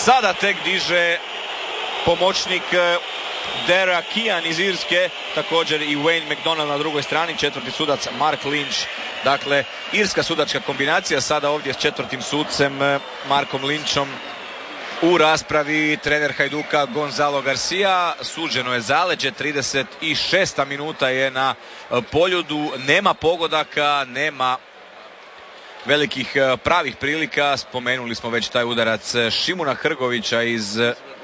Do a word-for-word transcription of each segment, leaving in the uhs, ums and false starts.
Sada tek diže pomoćnik Dara Kian iz Irske, također i Wayne McDonald na drugoj strani, četvrti sudac Mark Lynch. Dakle, irska sudačka kombinacija sada ovdje s četvrtim sudcem Markom Lynchom u raspravi. Trener Hajduka Gonzalo Garcia. Suđeno je zaleđe, trideset šesta minuta je na poljudu, nema pogodaka, nema velikih pravih prilika. Spomenuli smo već taj udarac Šimuna Hrgovića iz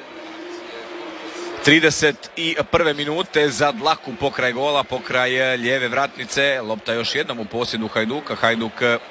trideset prve minute za dlaku pokraj gola, pokraj lijeve vratnice. Lopta još jednom u posjedu Hajduka. Hajduk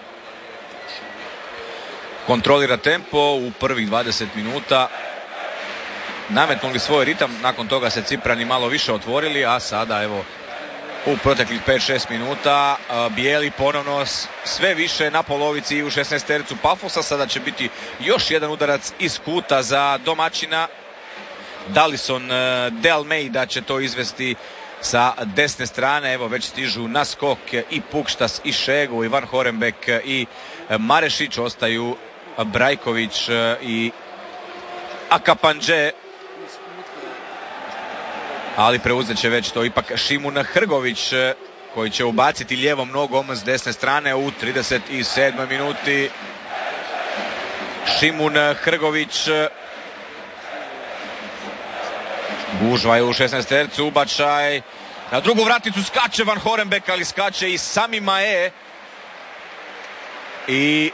kontrolira tempo u prvih dvadeset minuta. Nametnuli svoj ritam, nakon toga se Ciprani malo više otvorili, a sada evo u proteklih pet šest minuta bijeli ponovno sve više na polovici u šesnaestericu Pafosa. Sada će biti još jedan udarac iz kuta za domaćina. Dalison De Almeida će to izvesti sa desne strane. Evo već stižu na skok i Pukštas i Šegu i Van Horenbek i Marešić. Ostaju Brajković i Akapandže, ali preuzet će već to ipak Šimun Hrgović, koji će ubaciti lijevom nogom s desne strane u trideset sedmoj minuti. Šimun Hrgović, gužva je u šesnaestercu, ubačaj na drugu vratnicu, skače Van Horenbek, ali skače i Sami Mae i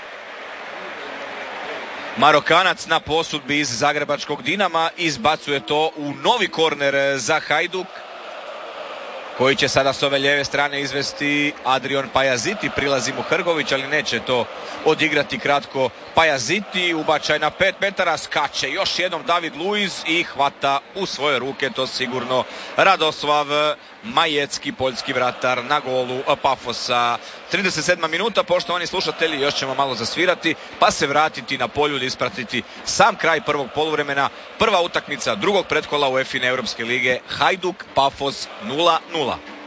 Marokanac na posudbi iz zagrebačkog Dinama izbacuje to u novi korner za Hajduk, koji će sada s ove lijeve strane izvesti Adrion Pajaziti. Prilazi mu Hrgović, ali neće to odigrati kratko Pajaziti. Ubačaj na pet metara, skače još jednom David Luiz i hvata u svoje ruke to sigurno Radoslav Majecki, poljski vratar na golu Pafosa. trideset sedma minuta, poštovani slušatelji, još ćemo malo zasvirati pa se vratiti na poljud, ispratiti sam kraj prvog poluvremena. Prva utakmica drugog pretkola UEFA Europske lige, Hajduk Pafos nula nula.